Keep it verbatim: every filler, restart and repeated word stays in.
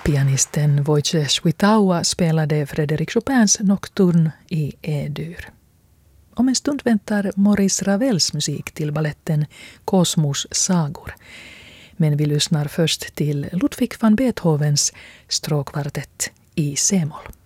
Pianisten Wojciech Świtała spelade Frédéric Chopins Nocturne i E-dur. Om en stund väntar Maurice Ravels musik till balletten Kosmos sagor. Men vi lyssnar först till Ludwig van Beethovens stråkkvartett i C-moll.